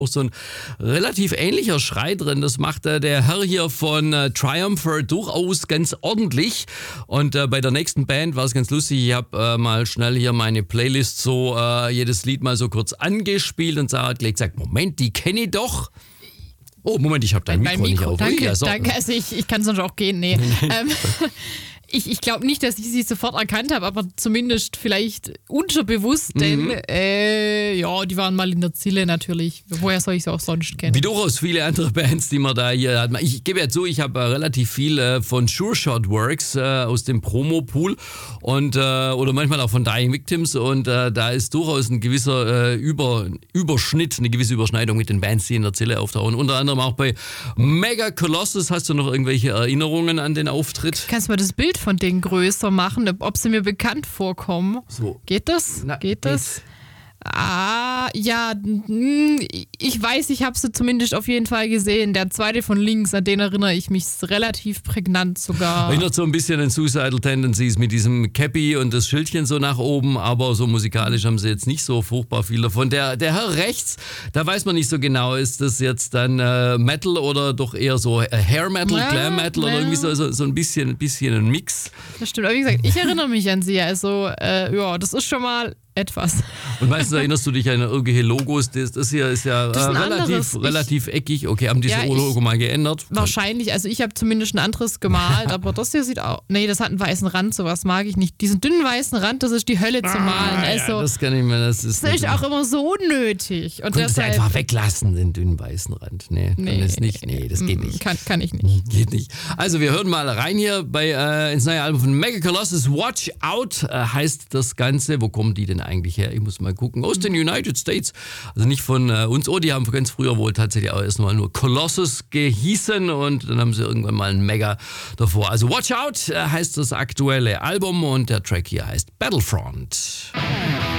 auch so ein relativ ähnlicher Schrei drin. Das macht der Herr hier von Triumpher durchaus ganz ordentlich. Und bei der nächsten Band war es ganz lustig. Ich habe mal schnell hier meine Playlist so jedes Lied mal so kurz angespielt und Sarah hat gleich gesagt, Moment, die kenne ich doch. Oh, Moment, ich habe dein Mikro nicht auf. Danke, Ja, so. danke. Also ich kann sonst auch gehen. Nee. Ich glaube nicht, dass ich sie sofort erkannt habe, aber zumindest vielleicht unterbewusst, denn die waren mal in der Zille natürlich. Woher soll ich sie auch sonst kennen? Wie durchaus viele andere Bands, die man da hier hat. Ich gebe ja zu, ich habe relativ viel von Sure Shot Works aus dem Promo-Pool und oder manchmal auch von Dying Victims und da ist durchaus ein gewisser Überschnitt, eine gewisse Überschneidung mit den Bands, die in der Zille auftauchen. Unter anderem auch bei Mega Colossus. Hast du noch irgendwelche Erinnerungen an den Auftritt? Kannst du mal das Bild von denen größer machen, ob sie mir bekannt vorkommen? So. Geht das? Geht das? Ja, ich weiß, ich habe sie zumindest auf jeden Fall gesehen. Der zweite von links, an den erinnere ich mich relativ prägnant sogar. Erinnert so ein bisschen an Suicidal Tendencies mit diesem Cappy und das Schildchen so nach oben, aber so musikalisch haben sie jetzt nicht so furchtbar viel davon. Der Herr rechts, da weiß man nicht so genau, ist das jetzt dann Metal oder doch eher so Hair Metal, Glam Metal oder irgendwie so ein bisschen ein Mix. Das stimmt, aber wie gesagt, ich erinnere mich an sie, also das ist schon mal etwas. Und meistens erinnerst du dich an irgendwelche Logos, das hier ist ja relativ eckig. Okay, haben die das Logo mal geändert? Wahrscheinlich, also ich habe zumindest ein anderes gemalt, aber das hier sieht auch, nee, das hat einen weißen Rand, sowas mag ich nicht. Diesen dünnen weißen Rand, das ist die Hölle zu malen. Also, ja, das kann ich mir, das ist auch immer so unnötig. Und deshalb einfach weglassen, den dünnen weißen Rand. Nee, das geht nicht. Kann ich nicht. Geht nicht. Also wir hören mal rein hier ins neue Album von Mega Colossus. Watch Out heißt das Ganze. Wo kommen die denn eigentlich her? Ich muss mal gucken. Aus den United States. Also nicht von uns. Oh, die haben ganz früher wohl tatsächlich auch erstmal nur Colossus gehießen und dann haben sie irgendwann mal ein Mega davor. Also Watch Out heißt das aktuelle Album und der Track hier heißt Battlefront.